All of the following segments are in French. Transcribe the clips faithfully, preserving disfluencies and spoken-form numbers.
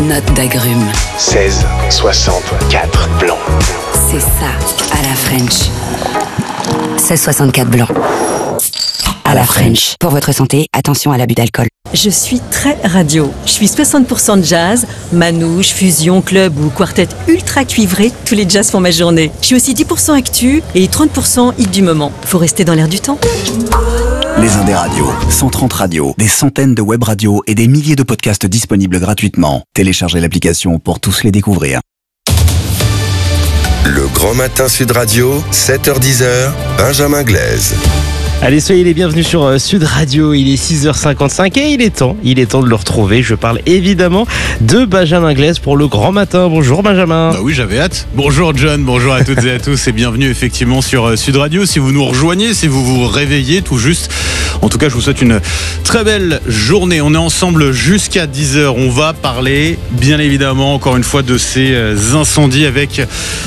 notes d'agrumes. seize soixante-quatre blanc. C'est ça, à la French. seize soixante-quatre blanc. À la French. Pour votre santé, attention à l'abus d'alcool. Je suis très radio. Je suis soixante pour cent jazz, manouche, fusion, club ou quartet ultra cuivré. Tous les jazz font ma journée. Je suis aussi dix pour cent actu et trente pour cent hit du moment. Faut rester dans l'air du temps. Les Indés Radios, cent trente radios, des centaines de web radios et des milliers de podcasts disponibles gratuitement. Téléchargez l'application pour tous les découvrir. Le Grand Matin Sud Radio, sept heures dix, Benjamin Glaise. Allez, soyez les bienvenus sur Sud Radio, il est six heures cinquante-cinq et il est temps, il est temps de le retrouver. Je parle évidemment de Benjamin Glaise pour le Grand Matin. Bonjour Benjamin. Bah oui, j'avais hâte. Bonjour John, bonjour à toutes et à tous et bienvenue effectivement sur Sud Radio. Si vous nous rejoignez, si vous vous réveillez tout juste, en tout cas je vous souhaite une très belle journée. On est ensemble jusqu'à dix heures, on va parler bien évidemment encore une fois de ces incendies avec...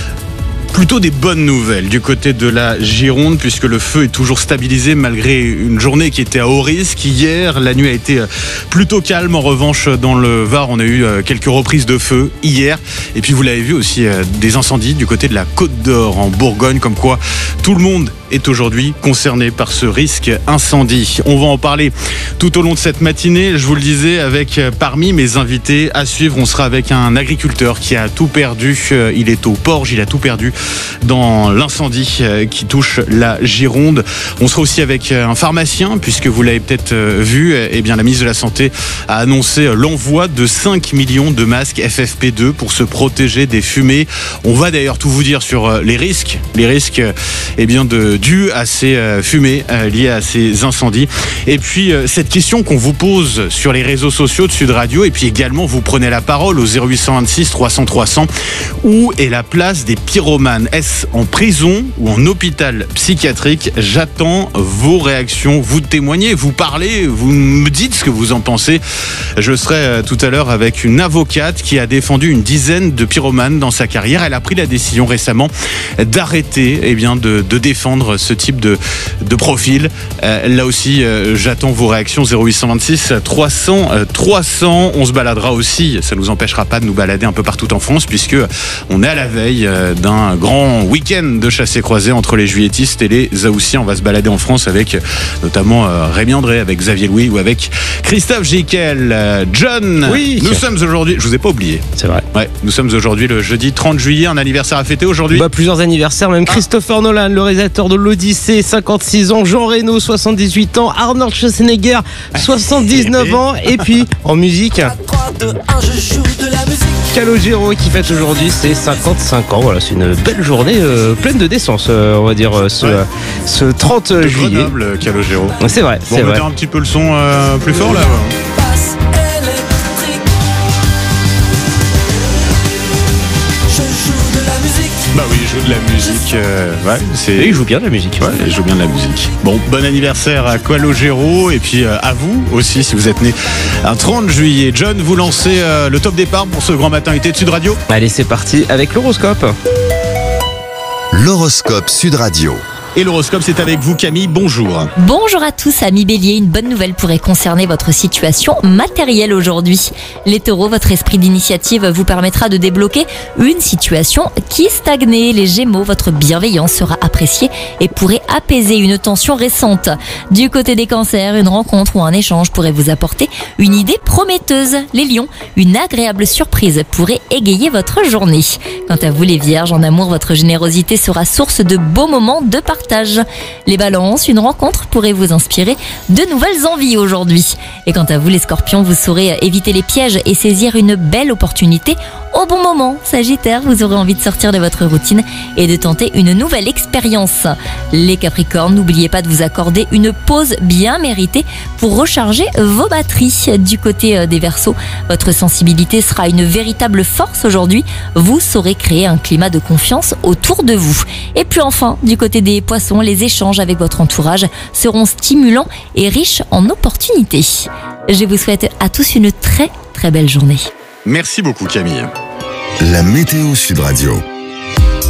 plutôt des bonnes nouvelles du côté de la Gironde puisque le feu est toujours stabilisé malgré une journée qui était à haut risque. Hier, la nuit a été plutôt calme. En revanche, dans le Var, on a eu quelques reprises de feu hier. Et puis vous l'avez vu aussi, des incendies du côté de la Côte d'Or en Bourgogne, comme quoi tout le monde est aujourd'hui concerné par ce risque incendie. On va en parler tout au long de cette matinée. Je vous le disais, avec parmi mes invités à suivre, on sera avec un agriculteur qui a tout perdu. Il est au Porge, il a tout perdu dans l'incendie qui touche la Gironde. On sera aussi avec un pharmacien, puisque vous l'avez peut-être vu, eh bien, la ministre de la Santé a annoncé l'envoi de cinq millions de masques F F P deux pour se protéger des fumées. On va d'ailleurs tout vous dire sur les risques, les risques eh bien, de dû à ces fumées euh, liées à ces incendies. Et puis euh, cette question qu'on vous pose sur les réseaux sociaux de Sud Radio, et puis également vous prenez la parole au zéro huit cent vingt-six trois cents trois cents. Où est la place des pyromanes? Est-ce en prison ou en hôpital psychiatrique? J'attends vos réactions, vous témoignez, vous parlez, vous me dites ce que vous en pensez. Je serai euh, tout à l'heure avec une avocate qui a défendu une dizaine de pyromanes dans sa carrière. Elle a pris la décision récemment d'arrêter eh bien, de, de défendre ce type de, de profil. Euh, là aussi, euh, j'attends vos réactions. Zéro huit cent vingt-six trois cents trois cents. On se baladera aussi. Ça ne nous empêchera pas de nous balader un peu partout en France, puisque on est à la veille euh, d'un grand week-end de chassés-croisés entre les juilletistes et les Haussiens. On va se balader en France avec euh, notamment euh, Rémi André, avec Xavier Louis ou avec Christophe Jiquel. Euh, John, oui. Nous sommes aujourd'hui, je vous ai pas oublié. C'est vrai. Ouais, nous sommes aujourd'hui le jeudi trente juillet, un anniversaire à fêter aujourd'hui. Bah, plusieurs anniversaires, même ah. Christopher Nolan, le réalisateur de l'Odyssée, cinquanté-six ans, Jean Reno, soixante-dix-huit ans, Arnold Schwarzenegger, soixante-dix-neuf ans, et puis en musique, Calogero qui fête aujourd'hui ses cinquante-cinq ans. Voilà, c'est une belle journée euh, pleine de décence, euh, on va dire, euh, ce, ouais. euh, ce trente de juillet. Grenoble, Calogero. C'est vrai, bon, c'est on va vrai. dire un petit peu le son euh, plus fort là. Ouais. Bah oui, il joue de la musique. Euh, ouais, c'est... Et il joue bien de la musique. Ouais, il joue bien de la musique. Bon, bon anniversaire à Calogero et puis euh, à vous aussi si vous êtes né un trente juillet. John, vous lancez euh, le top départ pour ce grand matin été de Sud Radio. Allez, c'est parti avec l'horoscope. L'horoscope Sud Radio. Et l'horoscope, c'est avec vous, Camille. Bonjour. Bonjour à tous, amis Bélier. Une bonne nouvelle pourrait concerner votre situation matérielle aujourd'hui. Les taureaux, votre esprit d'initiative vous permettra de débloquer une situation qui stagnait. Les gémeaux, votre bienveillance sera appréciée et pourrait apaiser une tension récente. Du côté des cancers, une rencontre ou un échange pourrait vous apporter une idée prometteuse. Les lions, une agréable surprise pourrait égayer votre journée. Quant à vous, les vierges, en amour, votre générosité sera source de beaux moments de partage. Les balances, une rencontre pourrait vous inspirer de nouvelles envies aujourd'hui. Et quant à vous les scorpions, vous saurez éviter les pièges et saisir une belle opportunité au bon moment. Sagittaire, vous aurez envie de sortir de votre routine et de tenter une nouvelle expérience. Les capricornes, n'oubliez pas de vous accorder une pause bien méritée pour recharger vos batteries. Du côté des Verseaux, votre sensibilité sera une véritable force aujourd'hui. Vous saurez créer un climat de confiance autour de vous. Et puis enfin, du côté des Poissons, les échanges avec votre entourage seront stimulants et riches en opportunités. Je vous souhaite à tous une très très belle journée. Merci beaucoup, Camille. La météo Sud Radio.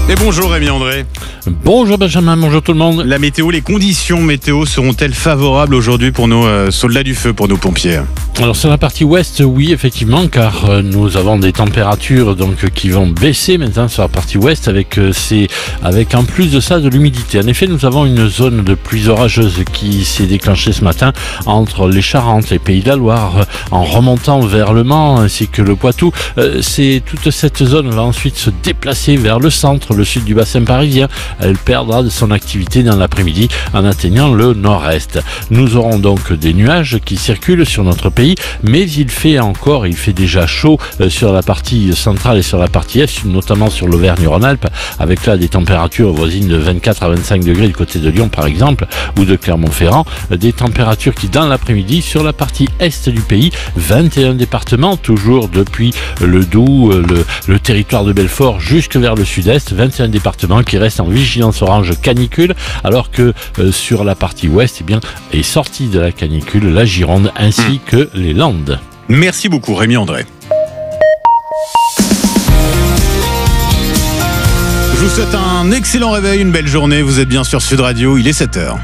Et bonjour Rémi André. Bonjour Benjamin, bonjour tout le monde. La météo, les conditions météo seront-elles favorables aujourd'hui pour nos euh, soldats du feu, pour nos pompiers ? Alors sur la partie ouest, oui effectivement, car euh, nous avons des températures donc qui vont baisser maintenant sur la partie ouest avec euh, ces, avec en plus de ça de l'humidité. En effet, nous avons une zone de pluie orageuse qui s'est déclenchée ce matin entre les Charentes, les Pays de la Loire, euh, en remontant vers le Mans ainsi que le Poitou. Euh, c'est toute cette zone va ensuite se déplacer vers le centre, le sud du bassin parisien. Elle perdra de son activité dans l'après-midi en atteignant le nord-est. Nous aurons donc des nuages qui circulent sur notre pays, mais il fait encore, il fait déjà chaud sur la partie centrale et sur la partie est, notamment sur l'Auvergne-Rhône-Alpes, avec là des températures voisines de vingt-quatre à vingt-cinq degrés du côté de Lyon par exemple, ou de Clermont-Ferrand, des températures qui dans l'après-midi sur la partie est du pays, vingt et un départements, toujours depuis le Doubs, le, le territoire de Belfort jusque vers le sud-est, vingt et un départements qui restent en vigilance orange canicule, alors que euh, sur la partie ouest, eh bien, est sortie de la canicule la Gironde ainsi mmh. que les Landes. Merci beaucoup Rémi André. Je vous souhaite un excellent réveil, une belle journée. Vous êtes bien sur Sud Radio, il est sept heures.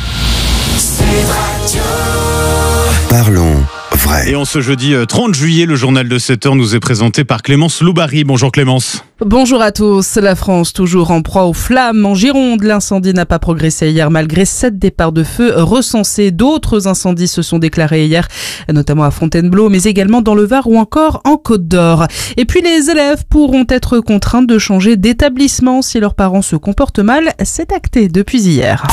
Parlons vrai. Et en ce jeudi trente juillet, le journal de sept heures nous est présenté par Clémence Loubary. Bonjour Clémence. Bonjour à tous. La France toujours en proie aux flammes. En Gironde, l'incendie n'a pas progressé hier malgré sept départs de feu recensés. D'autres incendies se sont déclarés hier, notamment à Fontainebleau, mais également dans le Var ou encore en Côte d'Or. Et puis les élèves pourront être contraints de changer d'établissement si leurs parents se comportent mal. C'est acté depuis hier.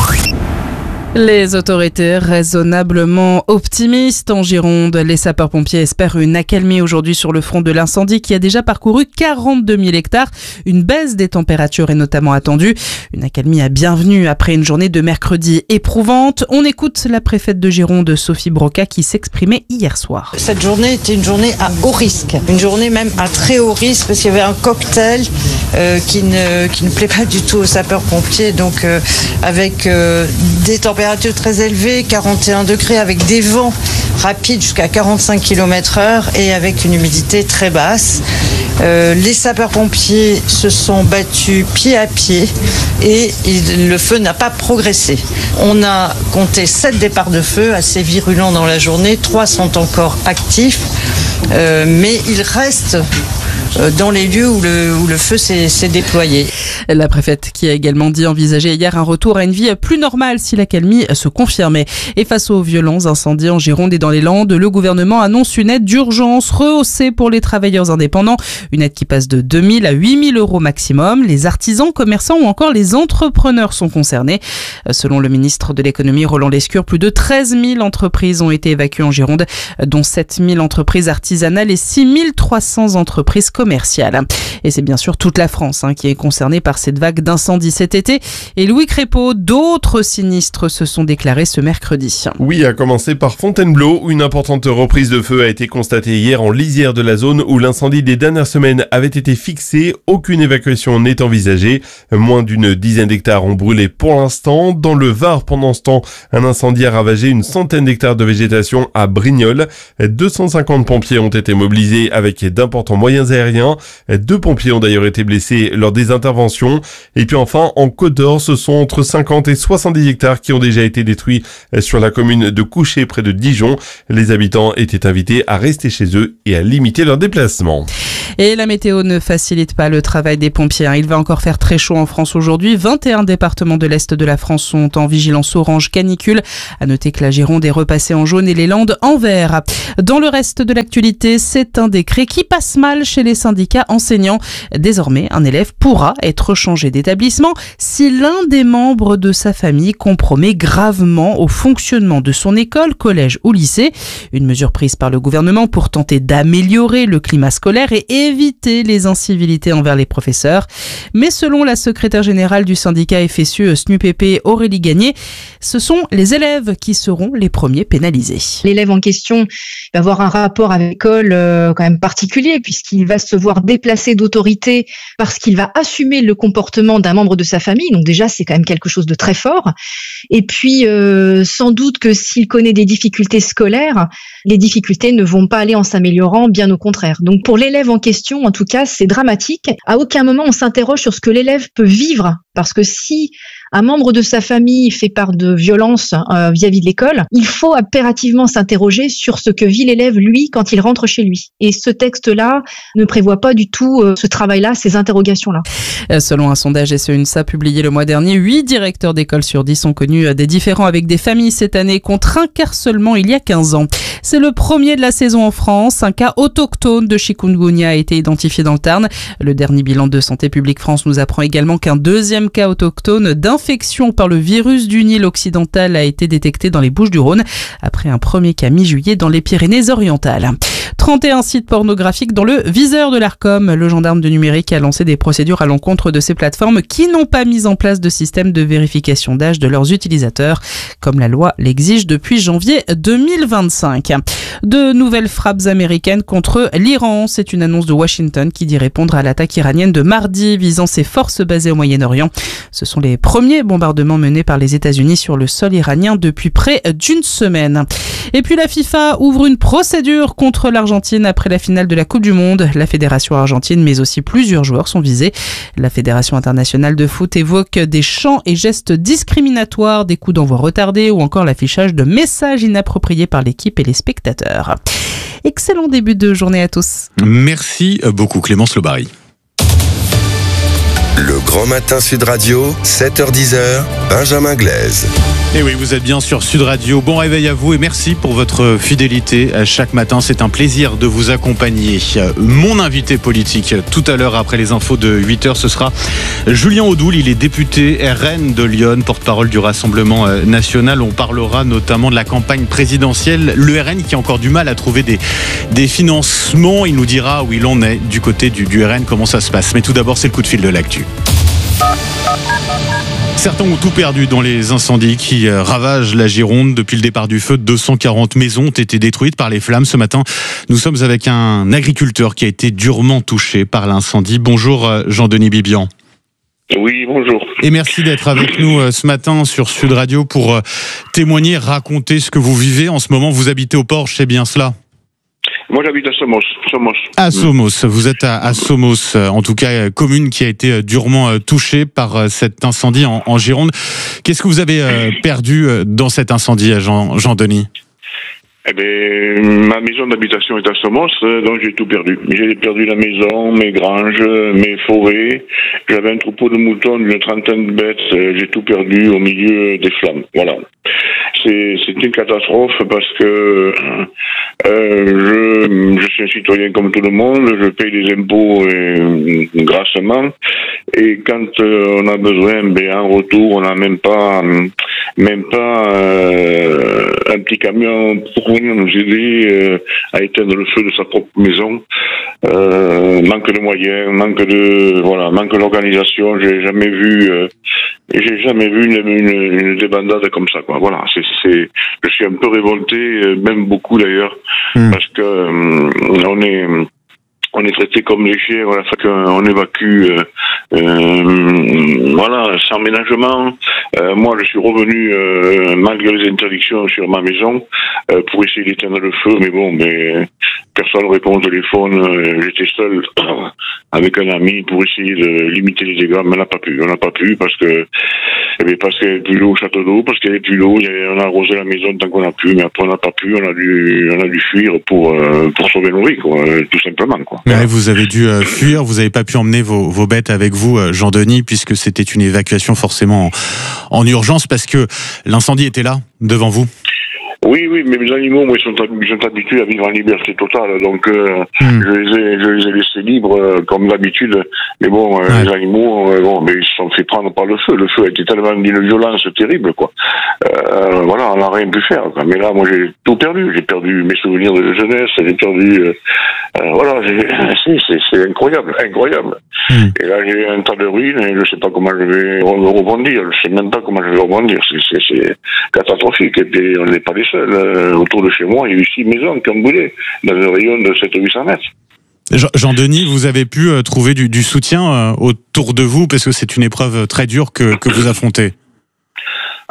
Les autorités raisonnablement optimistes en Gironde. Les sapeurs-pompiers espèrent une accalmie aujourd'hui sur le front de l'incendie qui a déjà parcouru quarante-deux mille hectares. Une baisse des températures est notamment attendue. Une accalmie à bienvenue après une journée de mercredi éprouvante. On écoute la préfète de Gironde, Sophie Broca, qui s'exprimait hier soir. Cette journée était une journée à haut risque. Une journée même à très haut risque parce qu'il y avait un cocktail euh, qui, ne, qui ne plaît pas du tout aux sapeurs-pompiers. Donc euh, avec euh, des températures Température très élevée, quarante et un degrés avec des vents rapides jusqu'à quarante-cinq kilomètres heure et avec une humidité très basse. Euh, les sapeurs-pompiers se sont battus pied à pied et il, le feu n'a pas progressé. On a compté sept départs de feu assez virulents dans la journée, trois sont encore actifs, euh, mais il reste dans les lieux où le, où le feu s'est, s'est déployé. La préfète qui a également dit envisager hier un retour à une vie plus normale si l'accalmie se confirmait. Et face aux violents incendies en Gironde et dans les Landes, le gouvernement annonce une aide d'urgence rehaussée pour les travailleurs indépendants. Une aide qui passe de deux mille à huit mille euros maximum. Les artisans, commerçants ou encore les entrepreneurs sont concernés. Selon le ministre de l'économie Roland Lescure, plus de treize mille entreprises ont été évacuées en Gironde, dont sept mille entreprises artisanales et six mille trois cents entreprises commerciales. commerciale. Et c'est bien sûr toute la France hein, qui est concernée par cette vague d'incendies cet été. Et Louis Crépeau, d'autres sinistres se sont déclarés ce mercredi. Oui, à commencer par Fontainebleau, où une importante reprise de feu a été constatée hier en lisière de la zone où l'incendie des dernières semaines avait été fixé. Aucune évacuation n'est envisagée. Moins d'une dizaine d'hectares ont brûlé pour l'instant. Dans le Var, pendant ce temps, un incendie a ravagé une centaine d'hectares de végétation à Brignoles. deux cent cinquante pompiers ont été mobilisés avec d'importants moyens aériens. Deux pompiers ont d'ailleurs été blessés lors des interventions. Et puis enfin, en Côte d'Or, ce sont entre cinquante et soixante-dix hectares qui ont déjà été détruits sur la commune de Couchet, près de Dijon. Les habitants étaient invités à rester chez eux et à limiter leurs déplacements. Et la météo ne facilite pas le travail des pompiers. Il va encore faire très chaud en France aujourd'hui. vingt et un départements de l'Est de la France sont en vigilance orange canicule. À noter que la Gironde est repassée en jaune et les Landes en vert. Dans le reste de l'actualité, c'est un décret qui passe mal chez les syndicats enseignants. Désormais, un élève pourra être changé d'établissement si l'un des membres de sa famille compromet gravement au fonctionnement de son école, collège ou lycée. Une mesure prise par le gouvernement pour tenter d'améliorer le climat scolaire et éviter les incivilités envers les professeurs. Mais selon la secrétaire générale du syndicat F S U S N U P P, Aurélie Gagné, ce sont les élèves qui seront les premiers pénalisés. L'élève en question va avoir un rapport avec l'école euh, quand même particulier puisqu'il va se voir déplacé d'autorité parce qu'il va assumer le comportement d'un membre de sa famille. Donc déjà, c'est quand même quelque chose de très fort. Et puis, euh, sans doute que s'il connaît des difficultés scolaires, les difficultés ne vont pas aller en s'améliorant, bien au contraire. Donc pour l'élève en question, question, en tout cas, c'est dramatique. À aucun moment on s'interroge sur ce que l'élève peut vivre, parce que si un membre de sa famille fait part de violence euh, vis-à-vis de l'école, il faut impérativement s'interroger sur ce que vit l'élève, lui, quand il rentre chez lui. Et ce texte-là ne prévoit pas du tout euh, ce travail-là, ces interrogations-là. Selon un sondage S E U N S A publié le mois dernier, huit directeurs d'école sur dix ont connu des différends avec des familles cette année, contre un quart seulement il y a quinze ans. C'est le premier de la saison en France. Un cas autochtone de chikungunya a été identifié dans le Tarn. Le dernier bilan de Santé publique France nous apprend également qu'un deuxième cas autochtone d'infection par le virus du Nil occidental a été détecté dans les Bouches-du-Rhône, après un premier cas mi-juillet dans les Pyrénées-Orientales. trente et un sites pornographiques dans le viseur de l'Arcom. Le gendarme du numérique a lancé des procédures à l'encontre de ces plateformes qui n'ont pas mis en place de système de vérification d'âge de leurs utilisateurs, comme la loi l'exige depuis janvier deux mille vingt-cinq. De nouvelles frappes américaines contre l'Iran. C'est une annonce de Washington qui dit répondre à l'attaque iranienne de mardi visant ses forces basées au Moyen-Orient. Ce sont les premiers bombardements menés par les États-Unis sur le sol iranien depuis près d'une semaine. Et puis la FIFA ouvre une procédure contre l'Argentine après la finale de la Coupe du Monde. La fédération argentine, mais aussi plusieurs joueurs sont visés. La Fédération internationale de foot évoque des chants et gestes discriminatoires, des coups d'envoi retardés ou encore l'affichage de messages inappropriés par l'équipe et les spectateurs. Excellent début de journée à tous. Merci beaucoup Clémence Lobary. Le Grand Matin Sud Radio, sept heures dix, Benjamin Glaise. Et oui, vous êtes bien sur Sud Radio. Bon réveil à vous et merci pour votre fidélité chaque matin. C'est un plaisir de vous accompagner. Mon invité politique tout à l'heure après les infos de huit heures, ce sera Julien Audoul. Il est député R N de Lyon, porte-parole du Rassemblement national. On parlera notamment de la campagne présidentielle. Le R N qui a encore du mal à trouver des, des financements. Il nous dira où il en est du côté du, du R N, comment ça se passe. Mais tout d'abord, c'est le coup de fil de l'actu. Certains ont tout perdu dans les incendies qui ravagent la Gironde. Depuis le départ du feu, deux cent quarante maisons ont été détruites par les flammes. Ce matin, nous sommes avec un agriculteur qui a été durement touché par l'incendie. Bonjour Jean-Denis Bibian. Oui, bonjour. Et merci d'être avec nous ce matin sur Sud Radio pour témoigner, raconter ce que vous vivez en ce moment. Vous habitez au Porche, c'est bien cela ? Moi, j'habite à Somos. Somos. À Somos. Vous êtes à, à Somos, en tout cas, commune qui a été durement touchée par cet incendie en, en Gironde. Qu'est-ce que vous avez perdu dans cet incendie, Jean, Jean-Denis ? Eh bien, ma maison d'habitation est à Somos, donc j'ai tout perdu. J'ai perdu la maison, mes granges, mes forêts. J'avais un troupeau de moutons d'une trentaine de bêtes. J'ai tout perdu au milieu des flammes. Voilà. C'est, c'est une catastrophe parce que euh, je, je suis un citoyen comme tout le monde, je paye des impôts euh, grassement, et quand euh, on a besoin, ben en retour, on n'a même pas, même pas euh, un petit camion pour venir nous aider euh, à éteindre le feu de sa propre maison. Euh, manque de moyens, manque de voilà, manque d'organisation. J'ai jamais vu, euh, j'ai jamais vu une, une, une débandade comme ça, quoi. Voilà, c'est, c'est, je suis un peu révolté, même beaucoup d'ailleurs, mmh. parce que euh, on est. On est traité comme les chiens, voilà, fait qu'on évacue, euh, euh, voilà, sans ménagement. Euh, moi, je suis revenu, euh, malgré les interdictions sur ma maison, euh, pour essayer d'éteindre le feu, mais bon, mais personne ne répond au téléphone. Euh, j'étais seul avec un ami pour essayer de limiter les dégâts, mais on n'a pas pu. On n'a pas pu parce que, eh bien, parce qu'il n'y avait plus d'eau au château d'eau, parce qu'il n'y avait plus d'eau, on a arrosé la maison tant qu'on a pu, mais après on n'a pas pu, on a dû, on a dû fuir pour, euh, pour sauver nos vies, quoi, tout simplement, quoi. Mais vous avez dû euh, fuir, vous n'avez pas pu emmener vos, vos bêtes avec vous, euh, Jean-Denis, puisque c'était une évacuation forcément en, en urgence, parce que l'incendie était là, devant vous. Oui, oui, mais mes animaux, moi, ils sont, ils sont habitués à vivre en liberté totale, donc euh, mmh. je, les ai, je les ai laissés libres, euh, comme d'habitude, mais bon, euh, ouais. les animaux, euh, bon, mais ils se sont fait prendre par le feu, le feu a été tellement d'une violence terrible, quoi. Euh, voilà, on n'a rien pu faire, quoi. Mais là, moi, j'ai tout perdu, j'ai perdu mes souvenirs de jeunesse, j'ai perdu, euh, euh, voilà, j'ai, c'est, c'est, c'est incroyable, incroyable. Mmh. Et là, j'ai un tas de ruines, et je sais pas comment je vais rebondir, je sais même pas comment je vais rebondir, c'est, c'est, c'est catastrophique, et puis on n'est pas les seuls. Euh, autour de chez moi, il y a eu six maisons qui ont brûlé dans un rayon de sept cents à huit cents mètres. Jean-Denis, vous avez pu euh, trouver du, du soutien euh, autour de vous, parce que c'est une épreuve très dure que, que vous affrontez.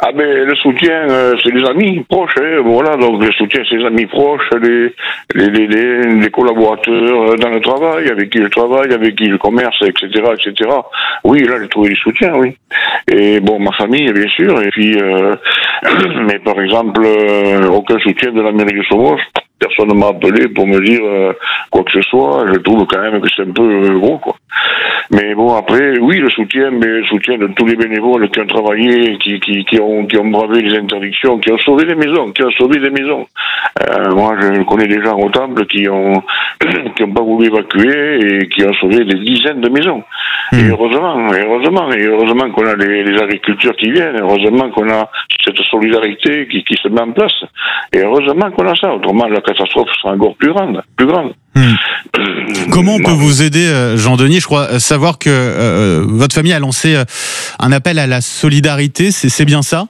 Ah ben le soutien, euh, c'est les amis proches, hein, voilà. Donc le soutien, c'est les amis proches, les les les, les, les collaborateurs dans le travail, avec qui je travaille, avec qui je commerce, et cetera, et cetera. Oui, là j'ai trouvé du soutien, oui. Et bon, ma famille, bien sûr. Et puis, euh, mais par exemple, euh, aucun soutien de la mairie de Somos. Personne ne m'a appelé pour me dire euh, quoi que ce soit. Je trouve quand même que c'est un peu euh, gros, quoi. Mais bon, après, oui, le soutien, mais le soutien de tous les bénévoles qui ont travaillé, qui, qui, qui ont, qui ont bravé les interdictions, qui ont sauvé des maisons, qui ont sauvé des maisons. Euh, moi, je connais des gens au temple qui ont, qui ont pas voulu évacuer et qui ont sauvé des dizaines de maisons. Mmh. Et heureusement, et heureusement, et heureusement qu'on a les, les agriculteurs qui viennent, heureusement qu'on a cette solidarité qui, qui se met en place. Et heureusement qu'on a ça. Autrement, la catastrophe sera encore plus grande, plus grande. Mmh. Comment on peut vous aider, Jean-Denis? Je crois savoir que euh, votre famille a lancé un appel à la solidarité, c'est, c'est bien ça?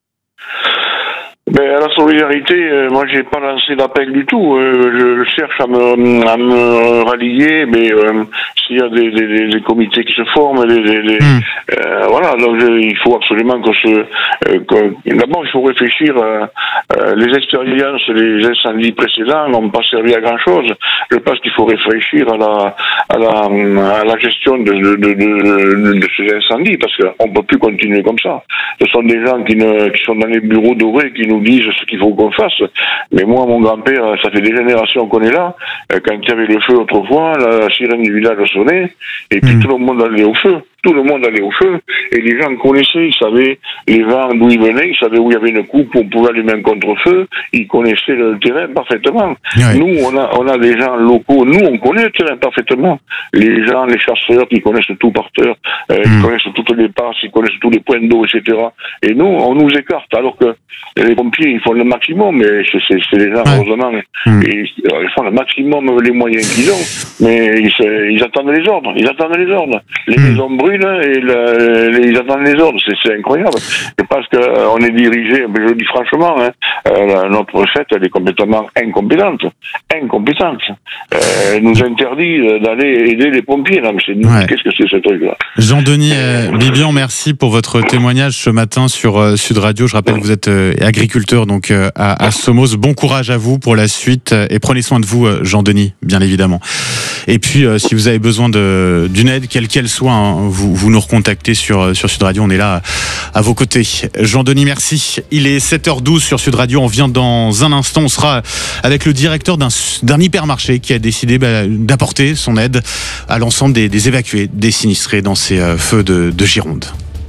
Ben, à la solidarité, euh, moi j'ai pas lancé d'appel du tout. Euh, je cherche à me, à me rallier, mais euh, s'il y a des, des, des comités qui se forment, des, des, des, mmh. euh, voilà, donc je, il faut absolument que ce, euh, que, d'abord il faut réfléchir. Euh, euh, les expériences, les incendies précédents n'ont pas servi à grand chose. Je pense qu'il faut réfléchir à la, à la, à la gestion de, de, de, de, de ces incendies, parce qu'on peut plus continuer comme ça. Ce sont des gens qui, ne, qui sont dans les bureaux dorés, qui nous disent ce qu'il faut qu'on fasse. Mais moi, mon grand-père, ça fait des générations qu'on est là. Quand il y avait le feu autrefois, la sirène du village sonnait, et puis mmh. tout le monde allait au feu. Tout le monde allait au feu, et les gens connaissaient, ils savaient les vents d'où ils venaient, ils savaient où il y avait une coupe, on pouvait allumer un contre-feu, ils connaissaient le terrain parfaitement. Ouais. Nous, on a, on a des gens locaux, nous, on connaît le terrain parfaitement. Les gens, les chasseurs qui connaissent tout par terre, euh, mmh. ils connaissent toutes les passes, ils connaissent tous les points d'eau, et cetera. Et nous, on nous écarte, alors que les pompiers, ils font le maximum, mais c'est, c'est, c'est les gens, ouais. heureusement, mmh. et, ils font le maximum les moyens qu'ils ont, mais ils, ils attendent les ordres, ils attendent les ordres. Les mmh. maisons brûlent, et le, les, ils attendent les ordres, c'est, c'est incroyable. Je pense qu'on est dirigé, je le dis franchement, hein, euh, notre chef, elle est complètement incompétente. Incompétente. Euh, elle nous interdit d'aller aider les pompiers. Non, mais c'est, ouais. Qu'est-ce que c'est ce truc-là? Jean-Denis euh, Bibian, merci pour votre témoignage ce matin sur euh, Sud Radio. Je rappelle que vous êtes euh, agriculteur donc euh, à, à Somos. Bon courage à vous pour la suite et prenez soin de vous, euh, Jean-Denis, bien évidemment. Et puis, euh, si vous avez besoin de, d'une aide, quelle qu'elle soit, hein, vous vous nous recontactez sur, sur Sud Radio, on est là à, à vos côtés. Jean-Denis, merci. Il est sept heures douze sur Sud Radio, on vient dans un instant, on sera avec le directeur d'un, d'un hypermarché qui a décidé bah, d'apporter son aide à l'ensemble des, des évacués, des sinistrés dans ces euh, feux de, de Gironde.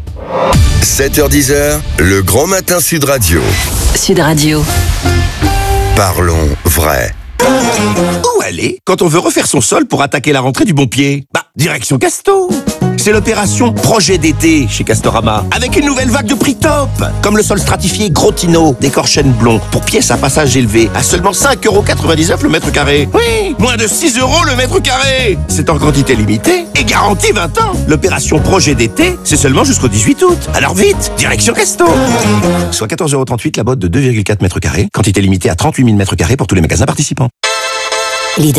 sept heures dix, le grand matin Sud Radio. Sud Radio. Parlons vrai. Où aller quand on veut refaire son sol pour attaquer la rentrée du bon pied? Bah, direction Casto. C'est l'opération Projet d'été chez Castorama, avec une nouvelle vague de prix top, comme le sol stratifié Grotino d'Écorchène Blond, pour pièces à passage élevé, à seulement cinq euros quatre-vingt-dix-neuf le mètre carré. Oui, moins de six euros le mètre carré. C'est en quantité limitée et garantie vingt ans. L'opération Projet d'été, c'est seulement jusqu'au dix-huit août. Alors vite, direction Casto. Soit quatorze euros trente-huit la botte de deux virgule quatre mètres carrés, quantité limitée à trente-huit mille mètres carrés pour tous les magasins participants. Lidl.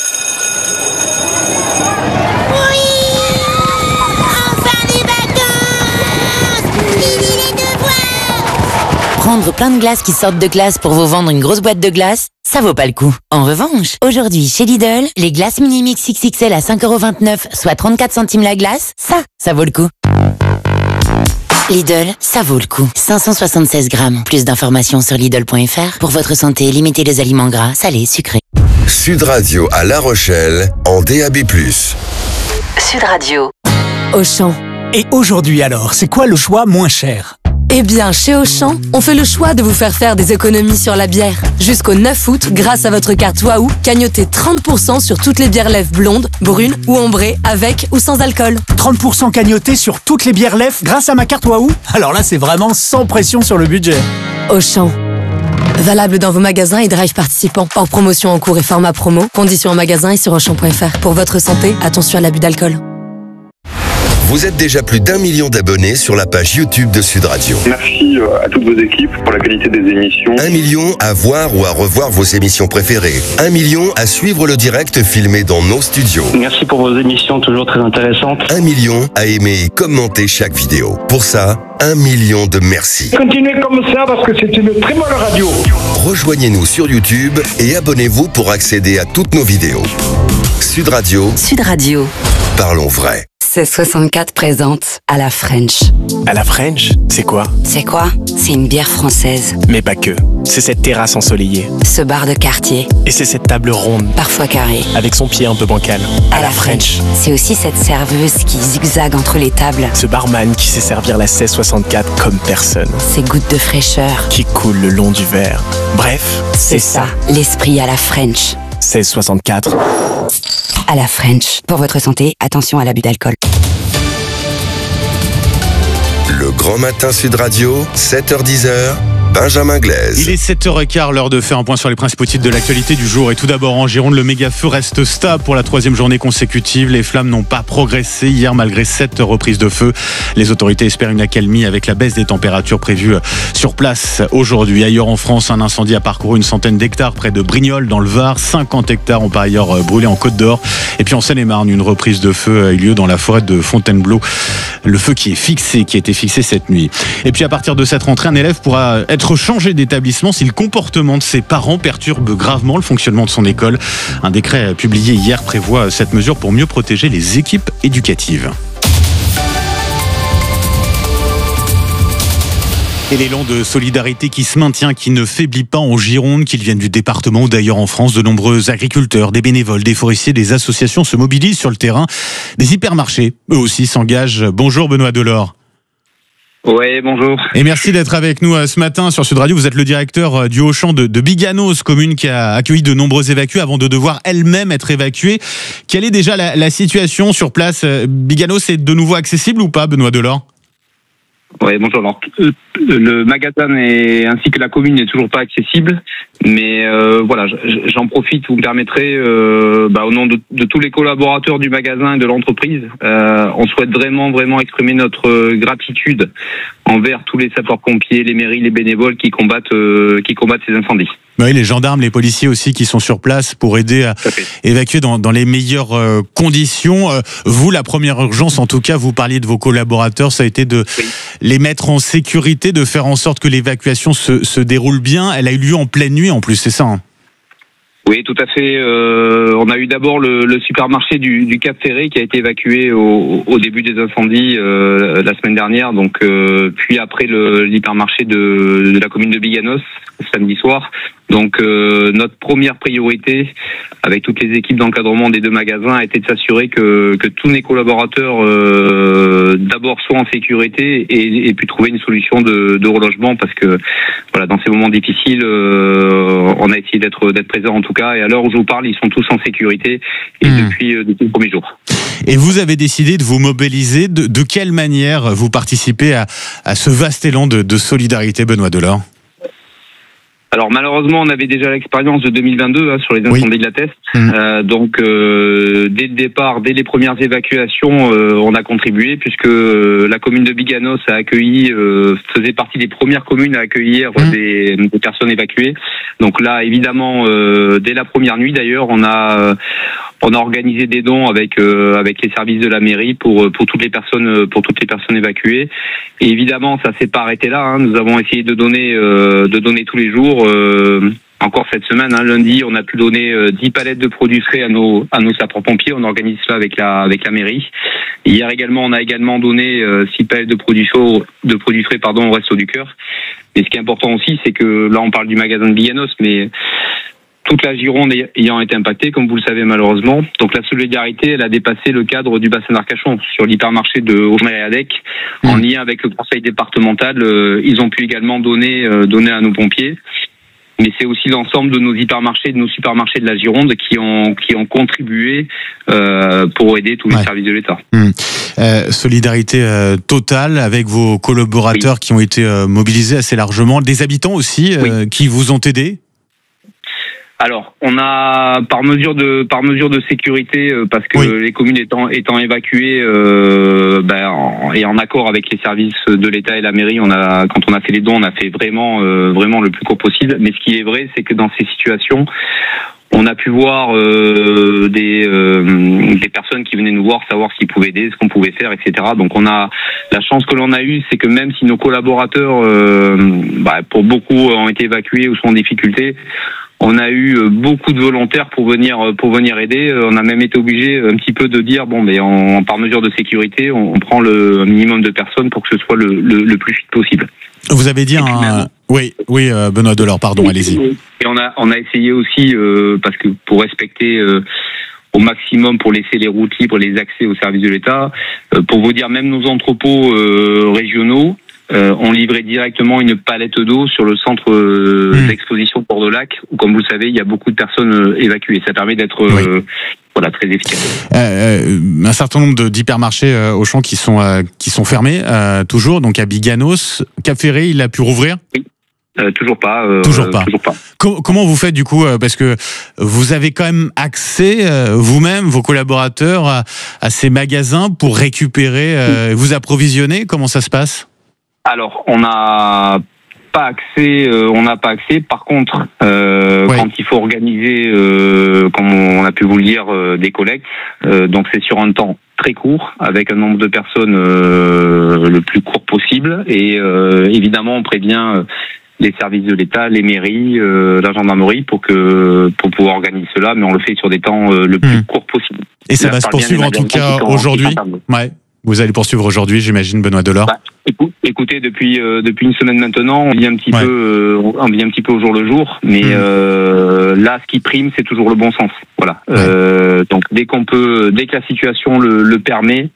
Prendre plein de glaces qui sortent de glace pour vous vendre une grosse boîte de glace, ça vaut pas le coup. En revanche, aujourd'hui chez Lidl, les glaces Mini-Mix X X L à cinq euros vingt-neuf, soit trente-quatre centimes la glace, ça, ça vaut le coup. Lidl, ça vaut le coup. cinq cent soixante-seize grammes. Plus d'informations sur Lidl point F R. Pour votre santé, limitez les aliments gras, salés, sucrés. Sud Radio à La Rochelle, en D A B plus. Sud Radio. Auchan. Et aujourd'hui alors, c'est quoi le choix moins cher ? Eh bien, chez Auchan, on fait le choix de vous faire faire des économies sur la bière. Jusqu'au neuf août, grâce à votre carte Waouh, cagnotez trente pour cent sur toutes les bières lèvres blondes, brunes ou ambrées, avec ou sans alcool. trente pour cent cagnotés sur toutes les bières lèvres grâce à ma carte Waouh. Alors là, c'est vraiment sans pression sur le budget. Auchan. Valable dans vos magasins et drive participants. Hors promotion en cours et format promo. Conditions en magasin et sur Auchan point F R. Pour votre santé, attention à l'abus d'alcool. Vous êtes déjà plus d'un million d'abonnés sur la page YouTube de Sud Radio. Merci à toutes vos équipes pour la qualité des émissions. Un million à voir ou à revoir vos émissions préférées. Un million à suivre le direct filmé dans nos studios. Merci pour vos émissions toujours très intéressantes. Un million à aimer et commenter chaque vidéo. Pour ça, un million de merci. Continuez comme ça parce que c'est une très bonne radio. Rejoignez-nous sur YouTube et abonnez-vous pour accéder à toutes nos vidéos. Sud Radio. Sud Radio. Parlons vrai. seize soixante-quatre présente à la French. À la French, c'est quoi? C'est quoi? C'est une bière française. Mais pas que. C'est cette terrasse ensoleillée. Ce bar de quartier. Et c'est cette table ronde. Parfois carrée. Avec son pied un peu bancal. À, à la French. French. C'est aussi cette serveuse qui zigzague entre les tables. Ce barman qui sait servir la seize soixante-quatre comme personne. Ces gouttes de fraîcheur. Qui coulent le long du verre. Bref, c'est ça. ça. L'esprit à la French. seize soixante-quatre. À la French. Pour votre santé, attention à l'abus d'alcool. Le Grand Matin Sud Radio, sept heures dix, Benjamin Glaise. Il est sept heures quinze, l'heure de faire un point sur les principaux titres de l'actualité du jour. Et tout d'abord en Gironde, le méga feu reste stable pour la troisième journée consécutive. Les flammes n'ont pas progressé hier malgré sept reprises de feu. Les autorités espèrent une accalmie avec la baisse des températures prévues sur place aujourd'hui. Ailleurs en France, un incendie a parcouru une centaine d'hectares près de Brignoles dans le Var. cinquante hectares ont par ailleurs brûlé en Côte d'Or. Et puis en Seine-et-Marne, une reprise de feu a eu lieu dans la forêt de Fontainebleau. Le feu qui est fixé, qui a été fixé cette nuit. Et puis à partir de cette rentrée, un élève pourra être changé d'établissement si le comportement de ses parents perturbe gravement le fonctionnement de son école. Un décret publié hier prévoit cette mesure pour mieux protéger les équipes éducatives. Et l'élan de solidarité qui se maintient, qui ne faiblit pas en Gironde, qu'ils viennent du département ou d'ailleurs en France, de nombreux agriculteurs, des bénévoles, des forestiers, des associations se mobilisent sur le terrain. Des hypermarchés, eux aussi, s'engagent. Bonjour Benoît Delors. Ouais, bonjour. Et merci d'être avec nous ce matin sur Sud Radio. Vous êtes le directeur du Auchan de, de Biganos, commune qui a accueilli de nombreux évacués avant de devoir elle-même être évacuée. Quelle est déjà la, la situation sur place? Biganos est de nouveau accessible ou pas, Benoît Delors? Oui, bonjour. Alors, le magasin est, ainsi que la commune n'est toujours pas accessible, mais euh, voilà, j'en profite, vous me permettrez, euh, bah, au nom de, de tous les collaborateurs du magasin et de l'entreprise, euh, on souhaite vraiment, vraiment exprimer notre gratitude envers tous les sapeurs-pompiers, les mairies, les bénévoles qui combattent, euh, qui combattent ces incendies. Oui, les gendarmes, les policiers aussi qui sont sur place pour aider à évacuer dans, dans les meilleures euh, conditions. Euh, vous, la première urgence, en tout cas, vous parliez de vos collaborateurs, ça a été de oui. les mettre en sécurité, de faire en sorte que l'évacuation se, se déroule bien. Elle a eu lieu en pleine nuit en plus, c'est ça hein? Oui, tout à fait. Euh, on a eu d'abord le, le supermarché du, du Cap Ferré qui a été évacué au, au début des incendies euh, la semaine dernière. Donc, euh, puis après le, l'hypermarché de, de la commune de Biganos samedi soir. Donc, euh, notre première priorité, avec toutes les équipes d'encadrement des deux magasins, a été de s'assurer que, que tous les collaborateurs euh, d'abord soient en sécurité et, et puis trouver une solution de, de relogement parce que voilà, dans ces moments difficiles, euh, on a essayé d'être d'être présent en tout cas. Et à l'heure où je vous parle, ils sont tous en sécurité et mmh. depuis, euh, depuis le premier jour. Et vous avez décidé de vous mobiliser. De, de quelle manière vous participez à, à ce vaste élan de, de solidarité, Benoît Delors? Alors malheureusement, on avait déjà l'expérience de deux mille vingt-deux hein, sur les incendies oui. de la Teste. Mmh. Euh, donc euh, dès le départ, dès les premières évacuations, euh, on a contribué puisque euh, la commune de Biganos a accueilli, euh, faisait partie des premières communes à accueillir mmh. des, des personnes évacuées. Donc là, évidemment, euh, dès la première nuit d'ailleurs, on a euh, on a organisé des dons avec euh, avec les services de la mairie pour pour toutes les personnes pour toutes les personnes évacuées. Et évidemment, ça s'est pas arrêté là. Hein. Nous avons essayé de donner euh, de donner tous les jours. Euh, encore cette semaine, hein, lundi, on a pu donner euh, dix palettes de produits frais à nos à nos sapeurs-pompiers. On organise cela avec la avec la mairie. Hier également, on a également donné euh, six palettes de produits chauds, de produits frais, pardon, au Resto du Cœur. Et ce qui est important aussi, c'est que là, on parle du magasin de Biganos, mais toute la Gironde ayant été impactée, comme vous le savez malheureusement. Donc la solidarité, elle a dépassé le cadre du bassin d'Arcachon. Sur l'hypermarché de Augemer-et-Adec, mmh. en lien avec le conseil départemental, euh, ils ont pu également donner, euh, donner à nos pompiers. Mais c'est aussi l'ensemble de nos hypermarchés, de nos supermarchés de la Gironde qui ont qui ont contribué euh, pour aider tous les ouais. services de l'État. Mmh. Euh, solidarité euh, totale avec vos collaborateurs oui. qui ont été euh, mobilisés assez largement, des habitants aussi euh, oui. qui vous ont aidé. Alors, on a par mesure de par mesure de sécurité, euh, parce que oui. les communes étant étant évacuées euh, ben, en, et en accord avec les services de l'État et la mairie, on a quand on a fait les dons, on a fait vraiment euh, vraiment le plus court possible. Mais ce qui est vrai, c'est que dans ces situations, on a pu voir euh, des euh, des personnes qui venaient nous voir, savoir ce qu'ils pouvaient aider, ce qu'on pouvait faire, et cetera. Donc on a la chance que l'on a eue, c'est que même si nos collaborateurs, euh, bah, pour beaucoup, ont été évacués ou sont en difficulté, on a eu beaucoup de volontaires pour venir pour venir aider. On a même été obligé un petit peu de dire bon, mais en, par mesure de sécurité, on, on prend le minimum de personnes pour que ce soit le, le, le plus vite possible. Vous avez dit un oui oui euh, Benoît Delors, pardon, oui, allez-y. Et on a on a essayé aussi euh, parce que pour respecter euh, au maximum, pour laisser les routes libres, les accès aux services de l'État, euh, pour vous dire, même nos entrepôts euh, régionaux. Euh, on livrait directement une palette d'eau sur le centre euh, mmh. d'exposition Port-de-Lac, où, comme vous le savez, il y a beaucoup de personnes euh, évacuées. Ça permet d'être euh, oui. voilà, très efficace. Euh, euh, un certain nombre de, d'hypermarchés euh, Auchan qui sont, euh, qui sont fermés, euh, toujours. Donc à Biganos, Cap Ferré, il a pu rouvrir ? Oui. Euh, toujours pas. Euh, toujours pas. Toujours pas. Com- comment vous faites du coup, euh, parce que vous avez quand même accès euh, vous-même, vos collaborateurs, à, à ces magasins pour récupérer, euh, vous approvisionner. Comment ça se passe ? Alors, on n'a pas accès, euh, on n'a pas accès. Par contre, euh, ouais. quand il faut organiser, euh, comme on a pu vous le dire, euh, des collectes, euh, donc c'est sur un temps très court, avec un nombre de personnes euh, le plus court possible, et euh, évidemment, on prévient les services de l'État, les mairies, euh, la gendarmerie, pour que pour pouvoir organiser cela, mais on le fait sur des temps euh, le plus mmh. court possible. Et ça Là, va se poursuivre en tout cas aujourd'hui. Ouais. Vous allez poursuivre aujourd'hui, j'imagine, Benoît Delors. Bah, écoutez, depuis euh, depuis une semaine maintenant, on vit un petit ouais. peu, euh, on vit un petit peu au jour le jour, mais mmh. euh, là, ce qui prime, c'est toujours le bon sens. Voilà. Ouais. Euh, donc dès qu'on peut, dès que la situation le, le permet,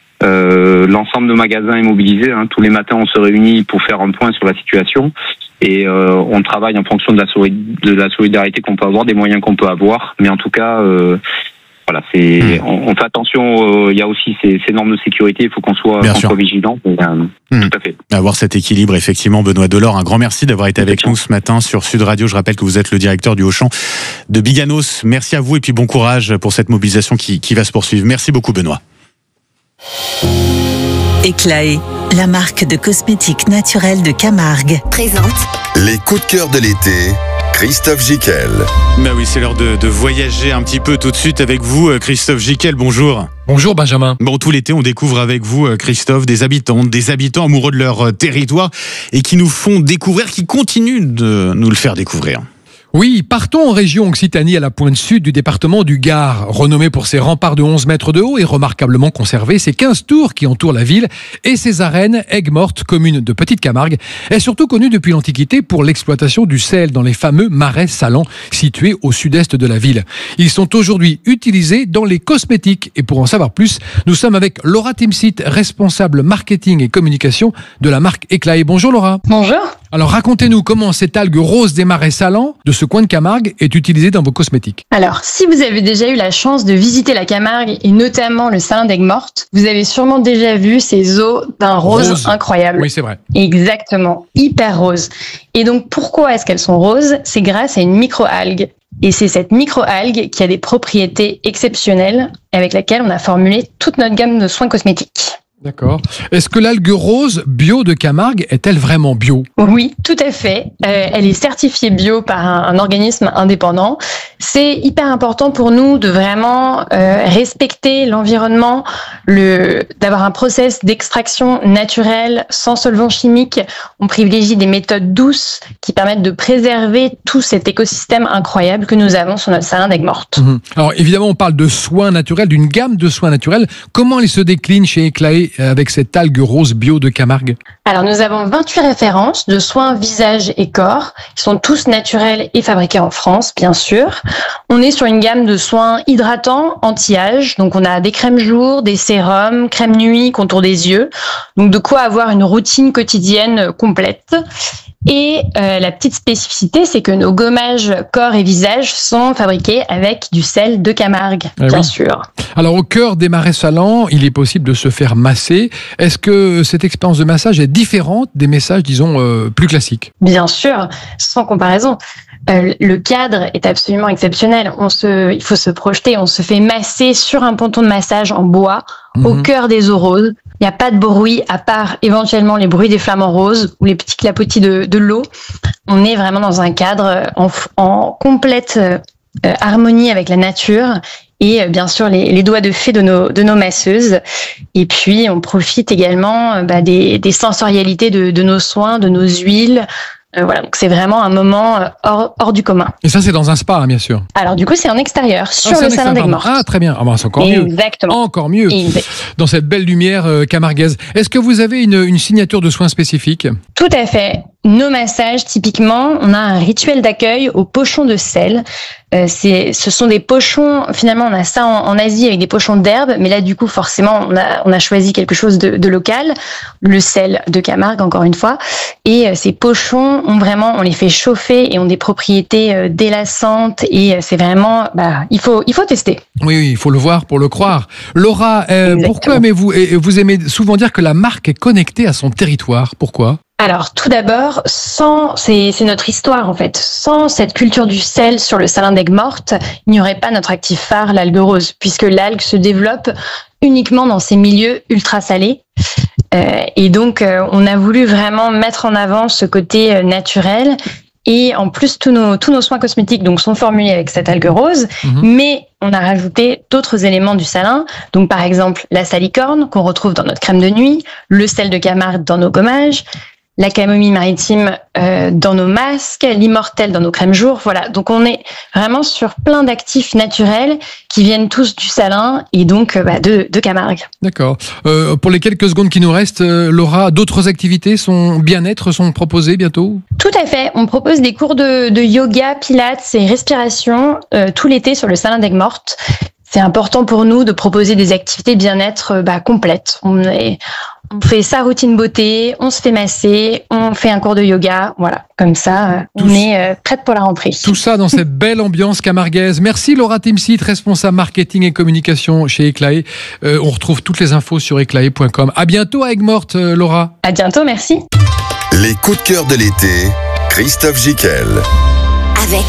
euh, l'ensemble de magasins est mobilisé. Hein. Tous les matins, on se réunit pour faire un point sur la situation et euh, on travaille en fonction de la, solid- de la solidarité qu'on peut avoir, des moyens qu'on peut avoir. Mais en tout cas. Euh, Voilà, c'est, mmh. on, on fait attention, il euh, y a aussi ces, ces normes de sécurité, il faut qu'on soit, qu'on soit vigilant. Euh, mmh. Tout à fait. Avoir cet équilibre, effectivement, Benoît Delors, un grand merci d'avoir été avec nous ce matin sur Sud Radio. Je rappelle que vous êtes le directeur du Auchan de Biganos. Merci à vous et puis bon courage pour cette mobilisation qui, qui va se poursuivre. Merci beaucoup, Benoît. Éclaé, la marque de cosmétiques naturels de Camargue, présente les coups de cœur de l'été. Christophe Gickel. Bah oui, c'est l'heure de, de voyager un petit peu tout de suite avec vous, Christophe Gickel. Bonjour. Bonjour Benjamin. Bon, tout l'été, on découvre avec vous, Christophe, des habitants, des habitants amoureux de leur territoire et qui nous font découvrir, qui continuent de nous le faire découvrir. Oui, partons en région Occitanie à la pointe sud du département du Gard. Renommé pour ses remparts de onze mètres de haut et remarquablement conservé, ses quinze tours qui entourent la ville et ses arènes, Aigues-Mortes, commune de Petite Camargue, est surtout connue depuis l'Antiquité pour l'exploitation du sel dans les fameux marais salants situés au sud-est de la ville. Ils sont aujourd'hui utilisés dans les cosmétiques et pour en savoir plus, nous sommes avec Laura Timsit, responsable marketing et communication de la marque Éclaé. Bonjour Laura. Bonjour. Alors racontez-nous comment cette algue rose des marais salants de ce coin de Camargue est utilisée dans vos cosmétiques. Alors, si vous avez déjà eu la chance de visiter la Camargue et notamment le salin d'Aigues-Mortes, vous avez sûrement déjà vu ces eaux d'un rose, rose incroyable. Oui, c'est vrai. Exactement, hyper rose. Et donc, pourquoi est-ce qu'elles sont roses ? C'est grâce à une microalgue. Et c'est cette microalgue qui a des propriétés exceptionnelles avec laquelle on a formulé toute notre gamme de soins cosmétiques. D'accord. Est-ce que l'algue rose bio de Camargue est-elle vraiment bio ? Oui, tout à fait. Euh, elle est certifiée bio par un, un organisme indépendant. C'est hyper important pour nous de vraiment euh, respecter l'environnement, le, d'avoir un process d'extraction naturelle, sans solvants chimiques. On privilégie des méthodes douces qui permettent de préserver tout cet écosystème incroyable que nous avons sur notre salin d'Aigues-Mortes. Mmh. Alors évidemment, on parle de soins naturels, d'une gamme de soins naturels. Comment ils se déclinent chez Éclaé avec cette algue rose bio de Camargue ? Alors nous avons vingt-huit références de soins visage et corps qui sont tous naturels et fabriqués en France, bien sûr. On est sur une gamme de soins hydratants, anti-âge. Donc on a des crèmes jour, des sérums, crème nuit, contour des yeux. Donc de quoi avoir une routine quotidienne complète. Et euh, la petite spécificité, c'est que nos gommages corps et visage sont fabriqués avec du sel de Camargue, Ah bien oui. sûr. Alors au cœur des marais salants, il est possible de se faire masser. Est-ce que cette expérience de massage est différente des massages, disons, euh, plus classiques? Bien sûr, sans comparaison. Euh, le cadre est absolument exceptionnel. On se, il faut se projeter. On se fait masser sur un ponton de massage en bois, mmh. au cœur des eaux roses. Il n'y a pas de bruit à part éventuellement les bruits des flamants roses ou les petits clapotis de, de l'eau. On est vraiment dans un cadre en, en complète euh, harmonie avec la nature. Et euh, bien sûr les, les doigts de fée de nos, de nos masseuses. Et puis on profite également euh, bah, des, des sensorialités de, de nos soins, de nos huiles. Euh, voilà, donc c'est vraiment un moment euh, hors, hors du commun. Et ça, c'est dans un spa, hein, bien sûr. Alors du coup, c'est en extérieur, sur Ah, le c'est salon d'Aigues-Mortes. Ah, très bien. Ah, bah, c'est encore mieux. Exactement. Encore mieux. Exact. Dans cette belle lumière euh, camarguaise. Est-ce que vous avez une, une signature de soins spécifique? Tout à fait. Nos massages, typiquement, on a un rituel d'accueil au pochon de sel. Euh, c'est, ce sont des pochons, finalement, on a ça en, en Asie avec des pochons d'herbe, mais là, du coup, forcément, on a, on a choisi quelque chose de, de local, le sel de Camargue, encore une fois. Et euh, ces pochons, ont vraiment, on les fait chauffer et ont des propriétés euh, délassantes et euh, c'est vraiment, bah, il faut, il faut tester. Oui, oui, il faut le voir pour le croire. Laura, euh, pourquoi aimez-vous, et vous aimez souvent dire que la marque est connectée à son territoire? Pourquoi? Alors, tout d'abord, sans, c'est, c'est notre histoire, en fait. Sans cette culture du sel sur le salin d'Aigues-Mortes, il n'y aurait pas notre actif phare, l'algue rose, puisque l'algue se développe uniquement dans ces milieux ultra salés. Euh, et donc, euh, on a voulu vraiment mettre en avant ce côté euh, naturel. Et en plus, tous nos, tous nos soins cosmétiques donc, sont formulés avec cette algue rose, mmh. mais on a rajouté d'autres éléments du salin. Donc, par exemple, la salicorne qu'on retrouve dans notre crème de nuit, le sel de Camargue dans nos gommages, la camomille maritime euh, dans nos masques, l'immortel dans nos crèmes jour. Voilà, donc on est vraiment sur plein d'actifs naturels qui viennent tous du salin et donc euh, bah, de, de Camargue. D'accord. Euh, pour les quelques secondes qui nous restent, euh, Laura, d'autres activités sont bien-être sont proposées bientôt? Tout à fait. On propose des cours de, de yoga, pilates et respiration euh, tout l'été sur le salin d'Aigues-Mortes. C'est important pour nous de proposer des activités bien-être bah, complètes. On, est, on fait sa routine beauté, on se fait masser, on fait un cours de yoga. Voilà, comme ça, tout on est euh, prête pour la rentrée. Tout ça dans cette belle ambiance camarguaise. Merci Laura Timsit, responsable marketing et communication chez Eclaé. Euh, on retrouve toutes les infos sur eclaé point com. À bientôt à Aigues-Mortes, euh, Laura. À bientôt, merci. Les coups de cœur de l'été, Christophe Jiquel. Avec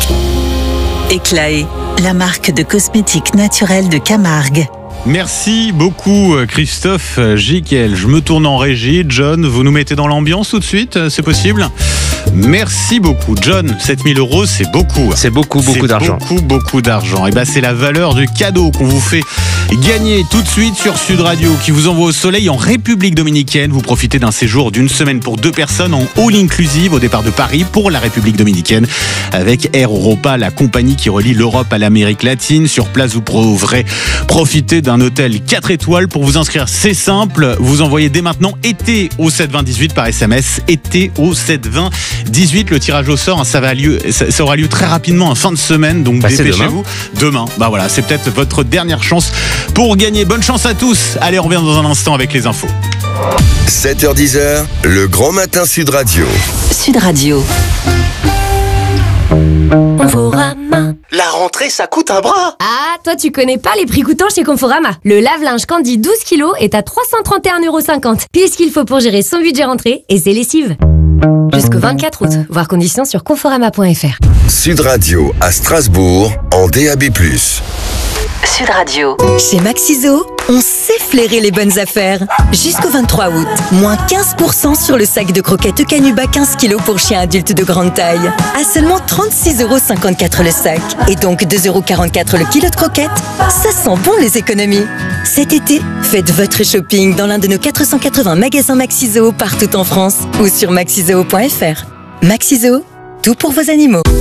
Eclaé, la marque de cosmétiques naturels de Camargue. Merci beaucoup Christophe Jiquel. Je me tourne en régie. John, vous nous mettez dans l'ambiance tout de suite, c'est possible? Merci beaucoup John, sept mille euros c'est beaucoup. C'est beaucoup, beaucoup d'argent. Beaucoup, beaucoup d'argent. Et ben c'est la valeur du cadeau qu'on vous fait gagner tout de suite sur Sud Radio qui vous envoie au soleil en République Dominicaine. Vous profitez d'un séjour d'une semaine pour deux personnes en all inclusive au départ de Paris pour la République Dominicaine avec Air Europa, la compagnie qui relie l'Europe à l'Amérique latine. Sur place vous pourrez profiter d'un hôtel quatre étoiles. Pour vous inscrire c'est simple, vous envoyez dès maintenant été au sept vingt dix-huit par S M S, été au sept vingt dix-huit. Le tirage au sort, hein, ça va lieu, ça, ça aura lieu très rapidement en fin de semaine, donc bah, dépêchez-vous. Demain. demain, bah voilà, c'est peut-être votre dernière chance pour gagner. Bonne chance à tous. Allez, on revient dans un instant avec les infos. sept heures dix, le grand matin Sud Radio. Sud Radio. Conforama. La rentrée, ça coûte un bras. Ah, toi, tu connais pas les prix coûtants chez Conforama. Le lave-linge Candy douze kilos est à trois cent trente et un euros cinquante. Pile ce qu'il faut pour gérer son budget rentrée et ses lessives. Jusqu'au vingt-quatre août. Voir conditions sur conforama point f r. Sud Radio à Strasbourg en D A B plus. Sud Radio. Chez Maxiso, on sait flairer les bonnes affaires. Jusqu'au vingt-trois août, moins quinze pour cent sur le sac de croquettes Canuba quinze kilos pour chiens adultes de grande taille. À seulement trente-six euros cinquante-quatre le sac. Et donc deux euros quarante-quatre le kilo de croquettes. Ça sent bon les économies. Cet été, faites votre shopping dans l'un de nos quatre cent quatre-vingts magasins Maxiso partout en France ou sur maxiso point f r. Maxiso, tout pour vos animaux.